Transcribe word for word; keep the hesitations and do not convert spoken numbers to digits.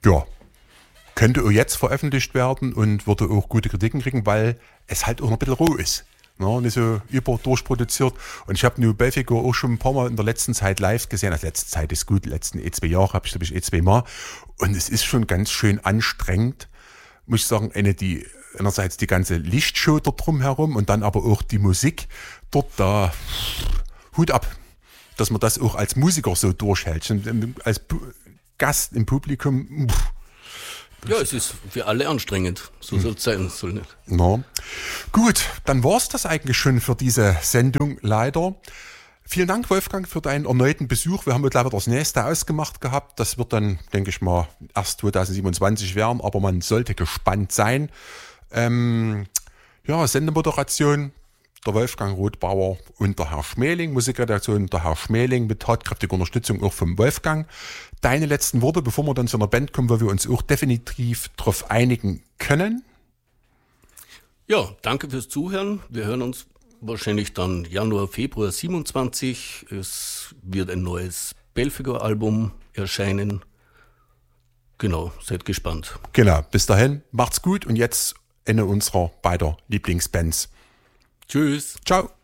ja, könnte auch jetzt veröffentlicht werden und würde auch gute Kritiken kriegen, weil es halt auch noch ein bisschen roh ist. Ja, nicht so überdurchproduziert. Und ich habe New Belfigur auch schon ein paar Mal in der letzten Zeit live gesehen. Also letzte Zeit ist gut, die letzten eh zwei Jahre habe ich, glaube ich, eh zwei Mal. Und es ist schon ganz schön anstrengend, muss ich sagen, eine, die einerseits die ganze Lichtshow dort drumherum und dann aber auch die Musik dort, da Hut ab, dass man das auch als Musiker so durchhält. Und als Gast im Publikum, pff, ja, es ist für alle anstrengend. So soll es sein. Soll nicht. Na. Gut, dann war es das eigentlich schon für diese Sendung, leider. Vielen Dank, Wolfgang, für deinen erneuten Besuch. Wir haben mittlerweile das nächste ausgemacht gehabt. Das wird dann, denke ich mal, erst zwanzig siebenundzwanzig werden, aber man sollte gespannt sein. Ähm, ja, Sendemoderation, der Wolfgang Rothbauer und der Herr Schmeling, Musikredaktion der Herr Schmeling mit tatkräftiger Unterstützung auch vom Wolfgang. Deine letzten Worte, bevor wir dann zu einer Band kommen, wo wir uns auch definitiv darauf einigen können. Ja, danke fürs Zuhören. Wir hören uns wahrscheinlich dann Januar, Februar siebenundzwanzig. Es wird ein neues Belfigur-Album erscheinen. Genau, seid gespannt. Genau, bis dahin, macht's gut und jetzt eine unserer beider Lieblingsbands. Tschüss. Ciao.